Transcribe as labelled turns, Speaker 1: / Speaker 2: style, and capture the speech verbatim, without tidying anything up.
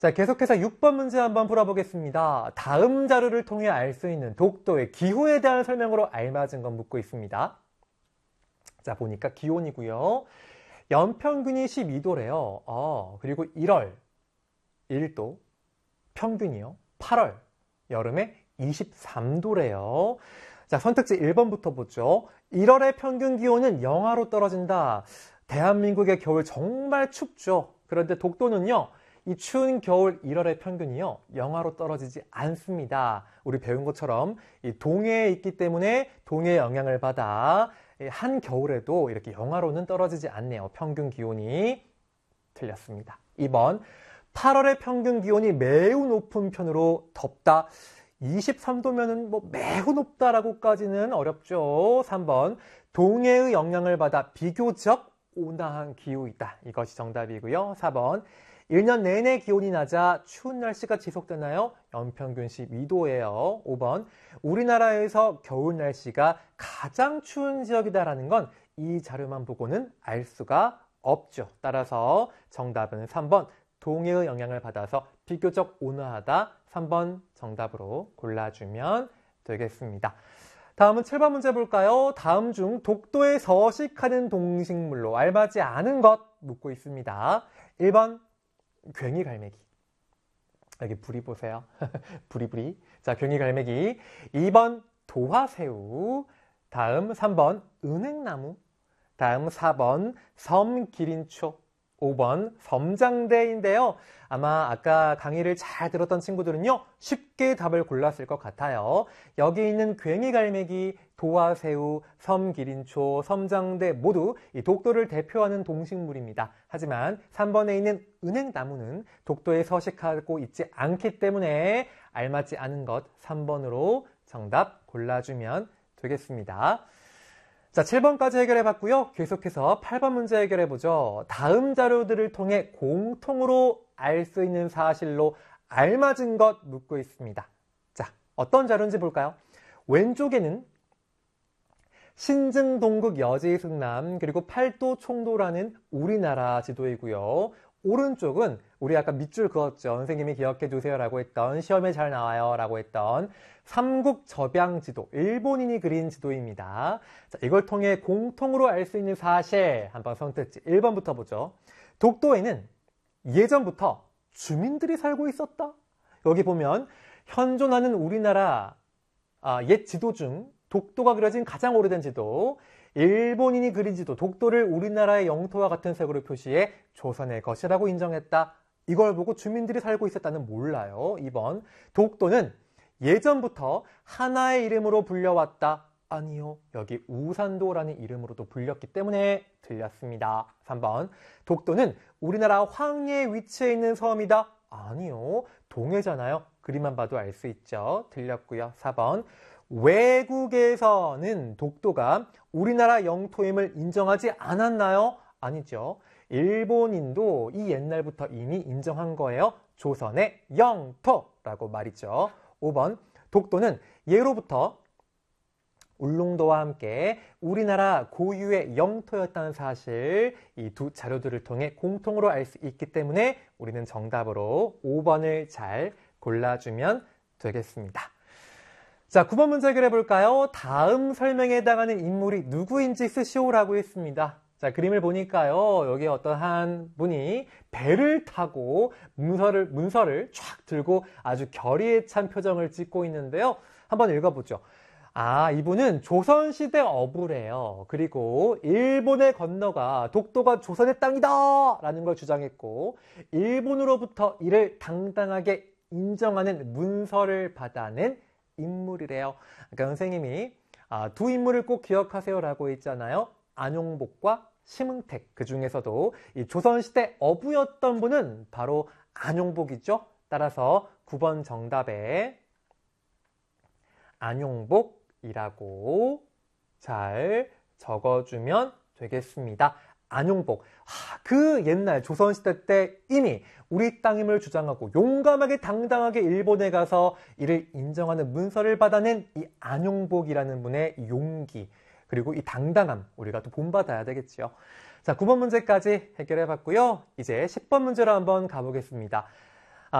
Speaker 1: 자, 계속해서 육 번 문제 한번 풀어보겠습니다. 다음 자료를 통해 알 수 있는 독도의 기후에 대한 설명으로 알맞은 건 묻고 있습니다. 자, 보니까 기온이고요. 연평균이 십이 도래요. 어, 그리고 일월 일 도, 평균이요. 팔월 여름에 이십삼 도래요. 자, 선택지 일 번부터 보죠. 일월의 평균 기온은 영하로 떨어진다. 대한민국의 겨울 정말 춥죠. 그런데 독도는요, 이 추운 겨울 일월의 평균이요, 영하로 떨어지지 않습니다. 우리 배운 것처럼 이 동해에 있기 때문에 동해의 영향을 받아 한 겨울에도 이렇게 영하로는 떨어지지 않네요. 평균 기온이. 틀렸습니다. 이 번, 팔월의 평균 기온이 매우 높은 편으로 덥다. 이십삼 도면은 뭐 매우 높다라고까지는 어렵죠. 삼 번, 동해의 영향을 받아 비교적 온화한 기후이다. 이것이 정답이고요. 사 번, 일 년 내내 기온이 낮아 추운 날씨가 지속되나요? 연평균 십이 도예요. 오 번, 우리나라에서 겨울 날씨가 가장 추운 지역이다라는 건 이 자료만 보고는 알 수가 없죠. 따라서 정답은 삼 번, 동해의 영향을 받아서 비교적 온화하다. 삼 번 정답으로 골라주면 되겠습니다. 다음은 칠 번 문제 볼까요? 다음 중 독도에 서식하는 동식물로 알맞지 않은 것 묻고 있습니다. 일 번, 괭이갈매기. 여기 부리 보세요. 부리부리. 자, 괭이갈매기. 이 번, 도화새우. 다음 삼 번, 은행나무. 다음 사 번, 섬기린초. 오 번, 섬장대인데요. 아마 아까 강의를 잘 들었던 친구들은요, 쉽게 답을 골랐을 것 같아요. 여기 있는 괭이갈매기, 도화새우, 섬기린초, 섬장대 모두 이 독도를 대표하는 동식물입니다. 하지만 삼 번에 있는 은행나무는 독도에 서식하고 있지 않기 때문에 알맞지 않은 것 삼 번으로 정답 골라주면 되겠습니다. 자, 칠 번까지 해결해 봤고요. 계속해서 팔 번 문제 해결해 보죠. 다음 자료들을 통해 공통으로 알 수 있는 사실로 알맞은 것 묻고 있습니다. 자, 어떤 자료인지 볼까요? 왼쪽에는 신증동국 여지승남 그리고 팔도 총도라는 우리나라 지도이고요. 오른쪽은 우리 아까 밑줄 그었죠. 선생님이 기억해 두세요라고 했던, 시험에 잘 나와요 라고 했던 삼국접양지도, 일본인이 그린 지도입니다. 자, 이걸 통해 공통으로 알 수 있는 사실 한번 선택지 일 번부터 보죠. 독도에는 예전부터 주민들이 살고 있었다. 여기 보면 현존하는 우리나라 아, 옛 지도 중 독도가 그려진 가장 오래된 지도, 일본인이 그린 지도, 독도를 우리나라의 영토와 같은 색으로 표시해 조선의 것이라고 인정했다. 이걸 보고 주민들이 살고 있었다는 몰라요. 이 번, 독도는 예전부터 하나의 이름으로 불려왔다. 아니요, 여기 우산도라는 이름으로도 불렸기 때문에 틀렸습니다. 삼 번, 독도는 우리나라 황해에 위치해 있는 섬이다. 아니요, 동해잖아요. 그림만 봐도 알 수 있죠. 틀렸고요. 사 번, 외국에서는 독도가 우리나라 영토임을 인정하지 않았나요? 아니죠. 일본인도 이 옛날부터 이미 인정한 거예요. 조선의 영토라고 말이죠. 오 번, 독도는 예로부터 울릉도와 함께 우리나라 고유의 영토였다는 사실, 이 두 자료들을 통해 공통으로 알 수 있기 때문에 우리는 정답으로 오 번을 잘 골라주면 되겠습니다. 자, 구 번 문제 해결해 볼까요? 다음 설명에 해당하는 인물이 누구인지 쓰시오라고 했습니다. 자, 그림을 보니까요, 여기 어떤 한 분이 배를 타고 문서를, 문서를 쫙 들고 아주 결의에 찬 표정을 짓고 있는데요. 한번 읽어보죠. 아, 이분은 조선시대 어부래요. 그리고 일본에 건너가 독도가 조선의 땅이다! 라는 걸 주장했고, 일본으로부터 이를 당당하게 인정하는 문서를 받아낸 인물이래요. 그러니까 선생님이 아, 두 인물을 꼭 기억하세요라고 했잖아요. 안용복과 심응택. 그 중에서도 이 조선시대 어부였던 분은 바로 안용복이죠. 따라서 구 번 정답에 안용복이라고 잘 적어주면 되겠습니다. 안용복. 아, 그 옛날 조선시대 때 이미 우리 땅임을 주장하고 용감하게 당당하게 일본에 가서 이를 인정하는 문서를 받아낸 이 안용복이라는 분의 용기, 그리고 이 당당함, 우리가 또 본받아야 되겠죠. 자, 구 번 문제까지 해결해 봤고요. 이제 십 번 문제로 한번 가보겠습니다.